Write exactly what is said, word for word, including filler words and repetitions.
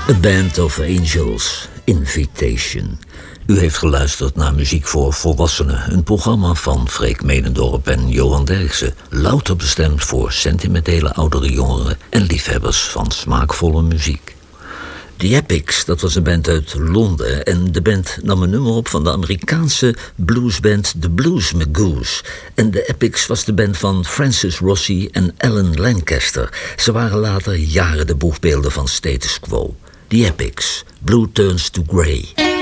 A Band of Angels, Invitation. U heeft geluisterd naar Muziek voor Volwassenen, een programma van Freek Medendorp en Johan Derksen. Louter bestemd voor sentimentele oudere jongeren en liefhebbers van smaakvolle muziek. The Epics, dat was een band uit Londen en de band nam een nummer op van de Amerikaanse bluesband The Blues Magoos. En The Epics was de band van Francis Rossi en Alan Lancaster. Ze waren later jaren de boegbeelden van Status Quo. The Epics, Blue Turns to Grey.